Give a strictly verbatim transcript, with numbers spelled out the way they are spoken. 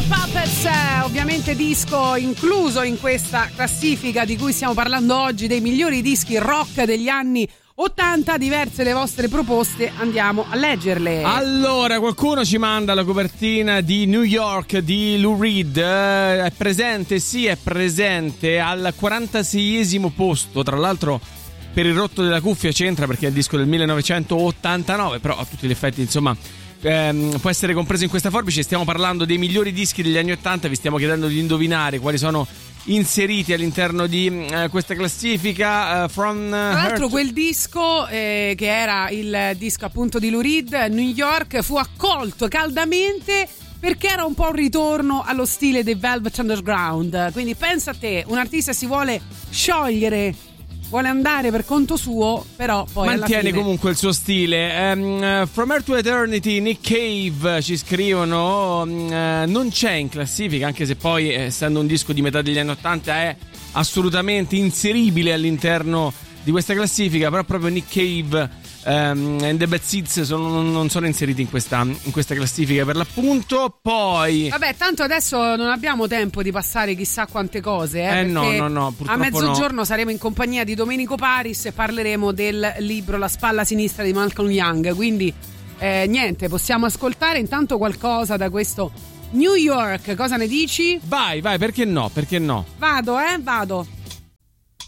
Puppets, ovviamente disco incluso in questa classifica di cui stiamo parlando oggi, dei migliori dischi rock degli anni ottanta. Diverse le vostre proposte, andiamo a leggerle. Allora, qualcuno ci manda la copertina di New York di Lou Reed. È presente, sì, è presente al quarantaseiesimo posto. Tra l'altro, per il rotto della cuffia c'entra perché è il disco del millenovecentottantanove, però a tutti gli effetti, insomma, ehm, può essere compreso in questa forbice. Stiamo parlando dei migliori dischi degli anni ottanta. Vi stiamo chiedendo di indovinare quali sono inseriti all'interno di uh, questa classifica. uh, from uh, Tra l'altro Her- quel disco eh, che era il disco appunto di Lou Reed, New York, fu accolto caldamente perché era un po' un ritorno allo stile dei Velvet Underground. Quindi pensa a te, un artista si vuole sciogliere, vuole andare per conto suo, però poi mantiene alla fine... comunque il suo stile. um, From Earth to Eternity, Nick Cave, ci scrivono, um, uh, non c'è in classifica, anche se poi, essendo un disco di metà degli anni ottanta, è assolutamente inseribile all'interno di questa classifica. Però proprio Nick Cave um, and the Bad Seeds sono, non sono inseriti in questa, in questa classifica per l'appunto. Poi vabbè, tanto adesso non abbiamo tempo di passare chissà quante cose, eh, eh no no no a purtroppo mezzogiorno no. saremo in compagnia di Domenico Paris e parleremo del libro La spalla sinistra di Malcolm Young. Quindi eh, niente, possiamo ascoltare intanto qualcosa da questo New York. Cosa ne dici? Vai vai, perché no, perché no. Vado, eh, vado.